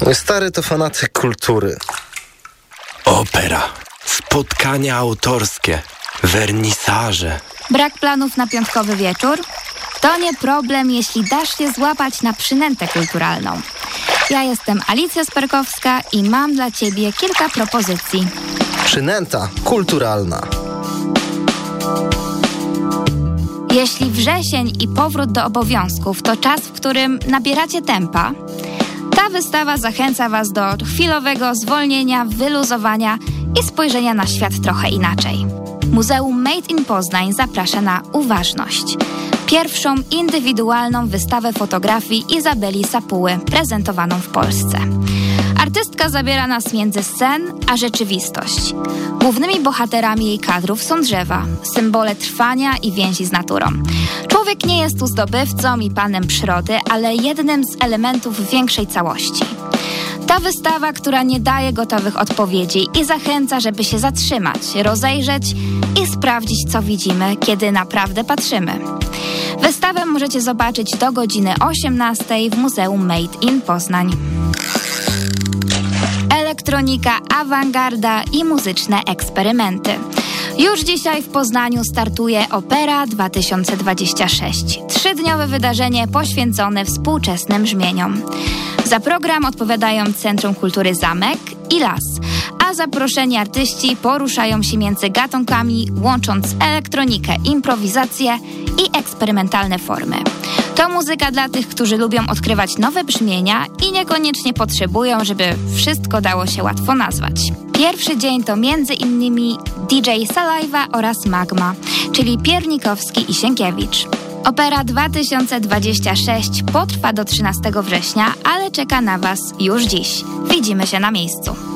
Mój stary to fanatyk kultury. Opera, spotkania autorskie, wernisaże. Brak planów na piątkowy wieczór? To nie problem, jeśli dasz się złapać na przynętę kulturalną. Ja jestem Alicja Sperkowska i mam dla Ciebie kilka propozycji. Przynęta kulturalna. Jeśli wrzesień i powrót do obowiązków to czas, w którym nabieracie tempa, ta wystawa zachęca Was do chwilowego zwolnienia, wyluzowania i spojrzenia na świat trochę inaczej. Muzeum Made in Poznań zaprasza na Uważność. Pierwszą indywidualną wystawę fotografii Izabeli Sapuły prezentowaną w Polsce. Artystka zabiera nas między sen a rzeczywistość. Głównymi bohaterami jej kadrów są drzewa, symbole trwania i więzi z naturą. Człowiek nie jest tu zdobywcą i panem przyrody, ale jednym z elementów większej całości. Ta wystawa, która nie daje gotowych odpowiedzi i zachęca, żeby się zatrzymać, rozejrzeć i sprawdzić, co widzimy, kiedy naprawdę patrzymy. Wystawę możecie zobaczyć do godziny 18 w Muzeum Made in Poznań. Elektronika, awangarda i muzyczne eksperymenty. Już dzisiaj w Poznaniu startuje Opera 2026. 3-dniowe wydarzenie poświęcone współczesnym brzmieniom. Za program odpowiadają Centrum Kultury Zamek i Las, a zaproszeni artyści poruszają się między gatunkami, łącząc elektronikę, improwizację i eksperymentalne formy. To muzyka dla tych, którzy lubią odkrywać nowe brzmienia i niekoniecznie potrzebują, żeby wszystko dało się łatwo nazwać. Pierwszy dzień to m.in. DJ Saliva oraz Magma, czyli Piernikowski i Sienkiewicz. Opera 2026 potrwa do 13 września, ale czeka na Was już dziś. Widzimy się na miejscu.